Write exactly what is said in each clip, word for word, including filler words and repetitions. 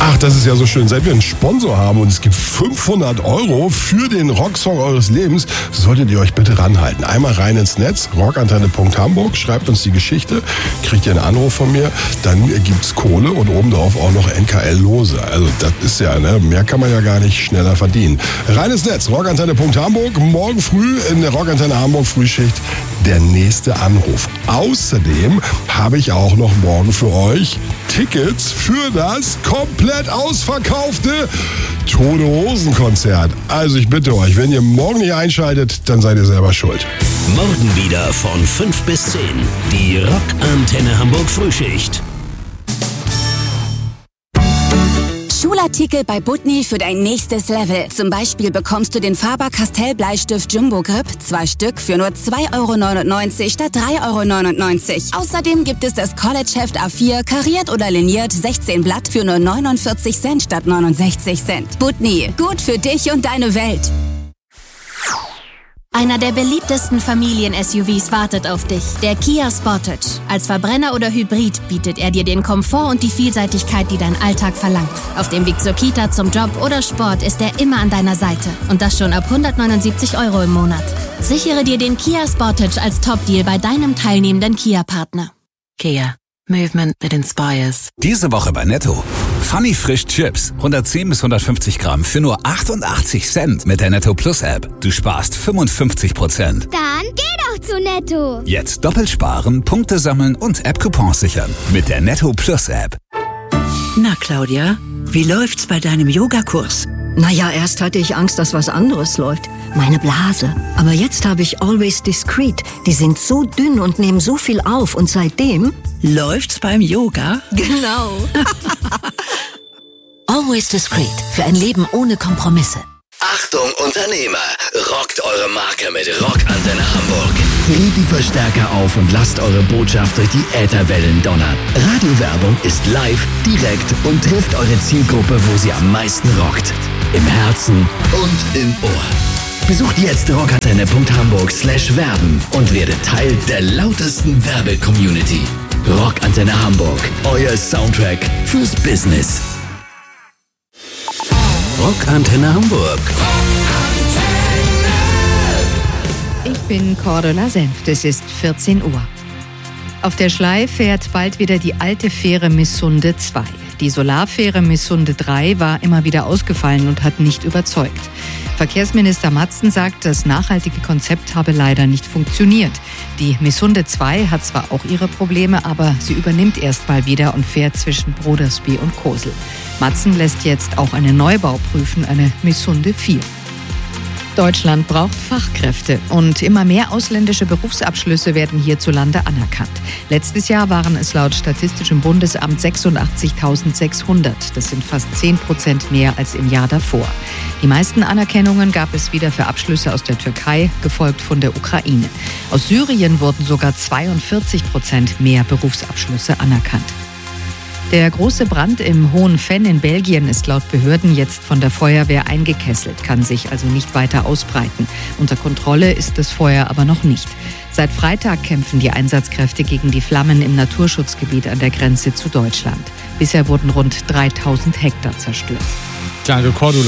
Ach, das ist ja so schön. Seit wir einen Sponsor haben und es gibt fünfhundert Euro für den Rocksong eures Lebens, solltet ihr euch bitte ranhalten. Einmal rein ins Netz, rockantenne punkt hamburg, schreibt uns die Geschichte, kriegt ihr einen Anruf von mir, dann gibt's Kohle und obendrauf auch noch N K L-Lose. Also das ist ja, ne, mehr kann man ja gar nicht schneller verdienen. Rein ins Netz, rockantenne punkt hamburg, morgen früh in der Rockantenne Hamburg Frühschicht der nächste Anruf. Außerdem habe ich auch noch morgen für euch Tickets für das komplett ausverkaufte Tote Hosen Konzert. Also ich bitte euch, wenn ihr morgen nicht einschaltet, dann seid ihr selber schuld. Morgen wieder von fünf bis zehn. Die Rockantenne Hamburg Frühschicht. Schulartikel bei Butni für dein nächstes Level. Zum Beispiel bekommst du den Faber-Castell Bleistift Jumbo Grip, zwei Stück für nur zwei Euro neunundneunzig statt drei Euro neunundneunzig. Außerdem gibt es das College-Heft A vier, kariert oder liniert, sechzehn Blatt für nur neunundvierzig Cent statt neunundsechzig Cent. Butni, gut für dich und deine Welt. Einer der beliebtesten Familien-S U Vs wartet auf dich, der Kia Sportage. Als Verbrenner oder Hybrid bietet er dir den Komfort und die Vielseitigkeit, die dein Alltag verlangt. Auf dem Weg zur Kita, zum Job oder Sport ist er immer an deiner Seite. Und das schon ab hundertneunundsiebzig Euro im Monat. Sichere dir den Kia Sportage als Top-Deal bei deinem teilnehmenden Kia-Partner. Kia. Movement that inspires. Diese Woche bei Netto. Funny Frisch Chips. hundertzehn bis hundertfünfzig Gramm für nur achtundachtzig Cent mit der Netto Plus App. Du sparst fünfundfünfzig Prozent. Dann geh doch zu Netto. Jetzt doppelt sparen, Punkte sammeln und App-Coupons sichern. Mit der Netto Plus App. Na, Claudia, wie läuft's bei deinem Yogakurs? Naja, erst hatte ich Angst, dass was anderes läuft. Meine Blase. Aber jetzt habe ich Always Discreet. Die sind so dünn und nehmen so viel auf. Und seitdem... Läuft's beim Yoga? Genau. Always Discreet. Für ein Leben ohne Kompromisse. Achtung, Unternehmer! Rockt eure Marke mit Rockantenne Hamburg. Dreht die Verstärker auf und lasst eure Botschaft durch die Ätherwellen donnern. Radiowerbung ist live, direkt und trifft eure Zielgruppe, wo sie am meisten rockt. Im Herzen und im Ohr. Besucht jetzt rockantenne punkt hamburg slash werben und werdet Teil der lautesten Werbe-Community. Rockantenne Hamburg, euer Soundtrack fürs Business. Rockantenne Hamburg. Ich bin Cordula Senft, es ist vierzehn Uhr. Auf der Schlei fährt bald wieder die alte Fähre Missunde zwei. Die Solarfähre Missunde drei war immer wieder ausgefallen und hat nicht überzeugt. Verkehrsminister Matzen sagt, das nachhaltige Konzept habe leider nicht funktioniert. Die Missunde zwei hat zwar auch ihre Probleme, aber sie übernimmt erst mal wieder und fährt zwischen Brodersby und Kosel. Matzen lässt jetzt auch einen Neubau prüfen, eine Missunde vier. Deutschland braucht Fachkräfte und immer mehr ausländische Berufsabschlüsse werden hierzulande anerkannt. Letztes Jahr waren es laut Statistischem Bundesamt sechsundachtzigtausendsechshundert. Das sind fast zehn Prozent mehr als im Jahr davor. Die meisten Anerkennungen gab es wieder für Abschlüsse aus der Türkei, gefolgt von der Ukraine. Aus Syrien wurden sogar zweiundvierzig Prozent mehr Berufsabschlüsse anerkannt. Der große Brand im Hohen Venn in Belgien ist laut Behörden jetzt von der Feuerwehr eingekesselt, kann sich also nicht weiter ausbreiten. Unter Kontrolle ist das Feuer aber noch nicht. Seit Freitag kämpfen die Einsatzkräfte gegen die Flammen im Naturschutzgebiet an der Grenze zu Deutschland. Bisher wurden rund dreitausend Hektar zerstört. Danke, Cordula.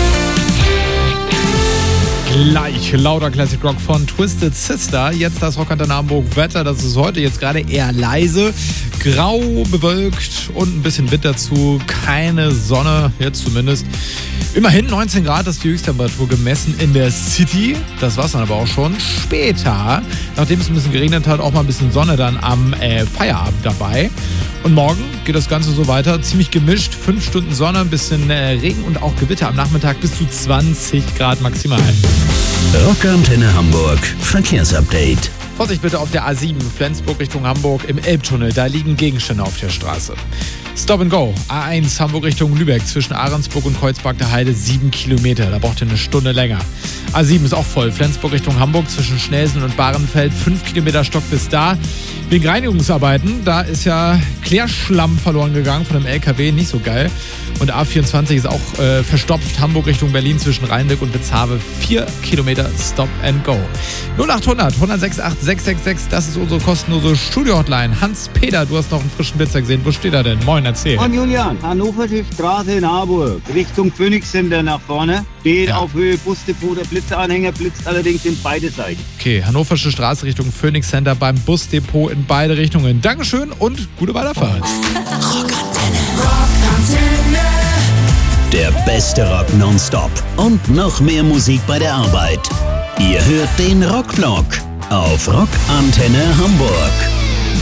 Gleich lauter Classic Rock von Twisted Sister. Jetzt das Rockantenne Hamburg Wetter. Das ist heute jetzt gerade eher leise. Grau, bewölkt und ein bisschen Wind dazu. Keine Sonne, jetzt zumindest. Immerhin neunzehn Grad ist die Höchsttemperatur gemessen in der City. Das war's dann aber auch schon. Später, nachdem es ein bisschen geregnet hat, auch mal ein bisschen Sonne dann am äh, Feierabend dabei. Und morgen geht das Ganze so weiter. Ziemlich gemischt. Fünf Stunden Sonne, ein bisschen äh, Regen und auch Gewitter am Nachmittag bis zu zwanzig Grad maximal. Rockantenne Hamburg Verkehrsupdate. Vorsicht bitte auf der A sieben, Flensburg Richtung Hamburg im Elbtunnel. Da liegen Gegenstände auf der Straße. Stop and Go. A eins Hamburg Richtung Lübeck zwischen Ahrensburg und Kreuzberg der Heide sieben Kilometer. Da braucht ihr eine Stunde länger. A sieben ist auch voll. Flensburg Richtung Hamburg zwischen Schnelsen und Bahrenfeld fünf Kilometer Stock bis da. Wegen Reinigungsarbeiten, da ist ja Klärschlamm verloren gegangen von einem L K W. Nicht so geil. Und A vierundzwanzig ist auch äh, verstopft. Hamburg Richtung Berlin zwischen Rheinbeck und Witzhave vier Kilometer Stop and Go. null achthundert, hundertsechs acht sechs sechs sechs, das ist unsere kostenlose Studio-Hotline. Hans-Peter, du hast noch einen frischen Blitzer gesehen. Wo steht er denn? Moin. Dann erzähl. Und Julian, Hannoversche Straße in Harburg, Richtung Phoenix Center nach vorne. Steht ja. auf Höhe Busdepot, der Blitzeranhänger blitzt allerdings in beide Seiten. Okay, Hannoversche Straße Richtung Phoenix Center beim Busdepot in beide Richtungen. Dankeschön und gute Weiterfahrt. Rockantenne. Rockantenne. Der beste Rock nonstop und noch mehr Musik bei der Arbeit. Ihr hört den Rockblock auf Rockantenne Hamburg.